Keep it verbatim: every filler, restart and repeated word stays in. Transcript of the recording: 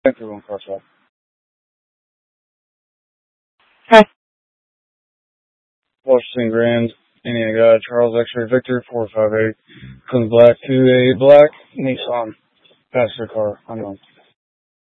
Thank you, one crosswalk. Hi. Washington Grand, Indiana Guide, Charles X-Ray Victor, four five eight, comes black to a black Nissan passenger car, unknown.